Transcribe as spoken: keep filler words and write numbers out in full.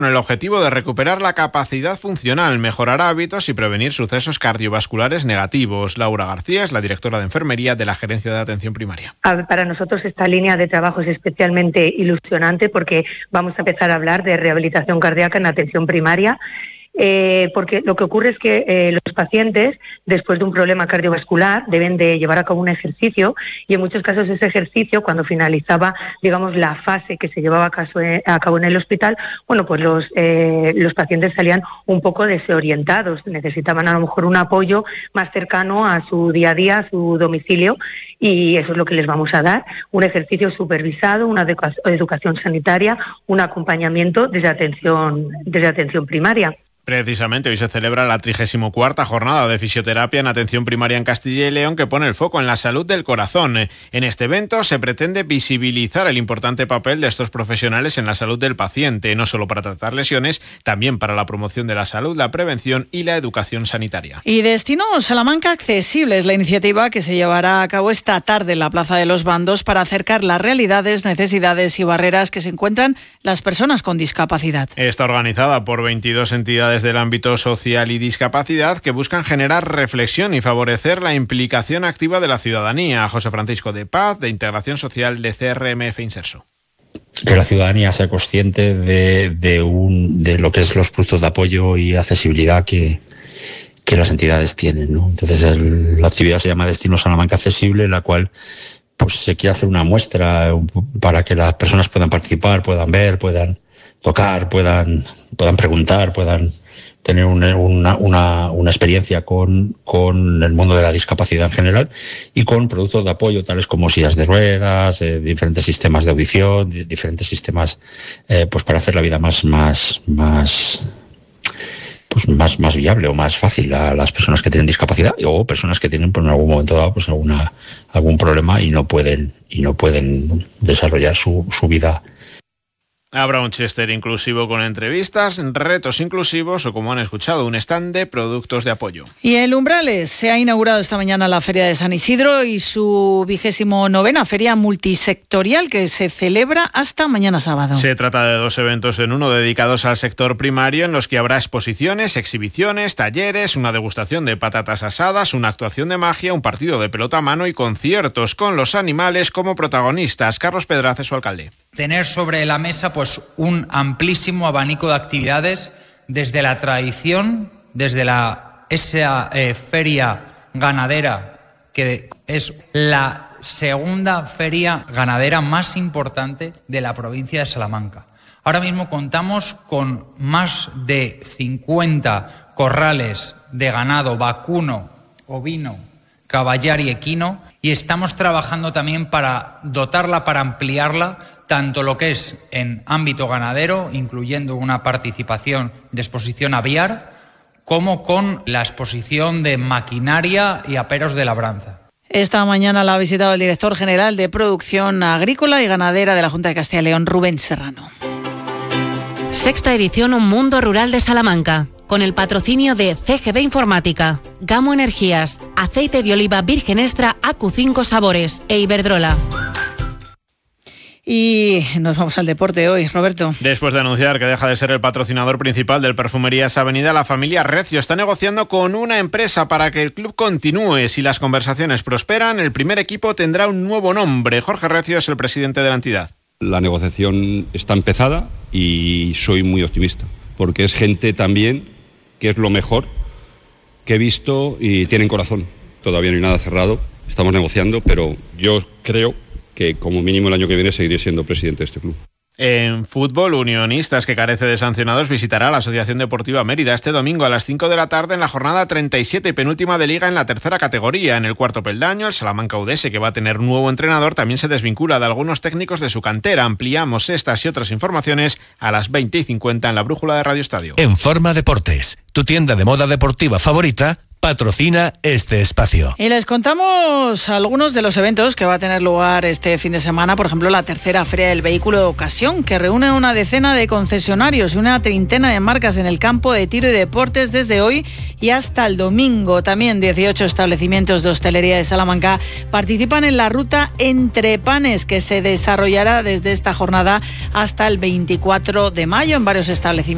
con el objetivo de recuperar la capacidad funcional, mejorar hábitos y prevenir sucesos cardiovasculares negativos. Laura García es la directora de enfermería de la Gerencia de Atención Primaria. Para nosotros esta línea de trabajo es especialmente ilusionante porque vamos a empezar a hablar de rehabilitación cardíaca en atención primaria. Eh, porque lo que ocurre es que eh, los pacientes, después de un problema cardiovascular, deben de llevar a cabo un ejercicio y en muchos casos ese ejercicio, cuando finalizaba, digamos, la fase que se llevaba a, caso, eh, a cabo en el hospital, bueno, pues los, eh, los pacientes salían un poco desorientados, necesitaban a lo mejor un apoyo más cercano a su día a día, a su domicilio, y eso es lo que les vamos a dar, un ejercicio supervisado, una educación sanitaria, un acompañamiento desde atención, desde atención primaria. Precisamente hoy se celebra la trigésima cuarta jornada de fisioterapia en atención primaria en Castilla y León, que pone el foco en la salud del corazón. En este evento se pretende visibilizar el importante papel de estos profesionales en la salud del paciente, no solo para tratar lesiones, también para la promoción de la salud, la prevención y la educación sanitaria. Y Destino Salamanca Accesible es la iniciativa que se llevará a cabo esta tarde en la Plaza de los Bandos para acercar las realidades, necesidades y barreras que se encuentran las personas con discapacidad. Está organizada por veintidós entidades del ámbito social y discapacidad que buscan generar reflexión y favorecer la implicación activa de la ciudadanía. José Francisco de Paz, de Integración Social de C R M F Inserso. Que la ciudadanía sea consciente de, de, un, de lo que es los productos de apoyo y accesibilidad que, que las entidades tienen, ¿no? Entonces el, la actividad se llama Destino Salamanca Accesible, en la cual pues se quiere hacer una muestra para que las personas puedan participar, puedan ver, puedan tocar, puedan, puedan preguntar, puedan tener una, una, una, una experiencia con, con el mundo de la discapacidad en general y con productos de apoyo tales como sillas de ruedas, eh, diferentes sistemas de audición, diferentes sistemas eh, pues para hacer la vida más, más, más, pues más, más viable o más fácil a las personas que tienen discapacidad o personas que tienen pues, en algún momento dado pues alguna, algún problema y no pueden, y no pueden desarrollar su, su vida. Habrá un Chester inclusivo con entrevistas, retos inclusivos o, como han escuchado, un stand de productos de apoyo. Y en Umbrales se ha inaugurado esta mañana la Feria de San Isidro y su vigésimo novena feria multisectorial que se celebra hasta mañana sábado. Se trata de dos eventos en uno dedicados al sector primario en los que habrá exposiciones, exhibiciones, talleres, una degustación de patatas asadas, una actuación de magia, un partido de pelota a mano y conciertos con los animales como protagonistas. Carlos Pedraz es su alcalde. Tener sobre la mesa pues un amplísimo abanico de actividades desde la tradición, desde la esa eh, feria ganadera que es la segunda feria ganadera más importante de la provincia de Salamanca. Ahora mismo contamos con más de cincuenta corrales de ganado vacuno, ovino, caballar y equino y estamos trabajando también para dotarla, para ampliarla, tanto lo que es en ámbito ganadero, incluyendo una participación de exposición aviar, como con la exposición de maquinaria y aperos de labranza. Esta mañana la ha visitado el director general de Producción Agrícola y Ganadera de la Junta de Castilla y León, Rubén Serrano. Sexta edición Un Mundo Rural de Salamanca, con el patrocinio de C G B Informática, Gamo Energías, Aceite de Oliva Virgen Extra A Q cinco Sabores e Iberdrola. Y nos vamos al deporte hoy, Roberto. Después de anunciar que deja de ser el patrocinador principal del Perfumerías Avenida, la familia Recio está negociando con una empresa para que el club continúe. Si las conversaciones prosperan, el primer equipo tendrá un nuevo nombre. Jorge Recio es el presidente de la entidad. La negociación está empezada y soy muy optimista, porque es gente también que es lo mejor que he visto y tienen corazón. Todavía no hay nada cerrado, estamos negociando, pero yo creo que como mínimo el año que viene seguiré siendo presidente de este club. En fútbol, Unionistas, que carece de sancionados, visitará la Asociación Deportiva Mérida este domingo a las cinco de la tarde en la jornada treinta y siete y penúltima de Liga en la tercera categoría. En el cuarto peldaño, el Salamanca U D S, que va a tener nuevo entrenador, también se desvincula de algunos técnicos de su cantera. Ampliamos estas y otras informaciones a las veinte y cincuenta en la Brújula de Radio Estadio. En Forma Deportes, tu tienda de moda deportiva favorita, patrocina este espacio. Y les contamos algunos de los eventos que va a tener lugar este fin de semana. Por ejemplo, la tercera Feria del Vehículo de Ocasión, que reúne una decena de concesionarios y una treintena de marcas en el campo de tiro y deportes desde hoy y hasta el domingo. También dieciocho establecimientos de hostelería de Salamanca participan en la ruta Entre Panes, que se desarrollará desde esta jornada hasta el veinticuatro de mayo en varios establecimientos.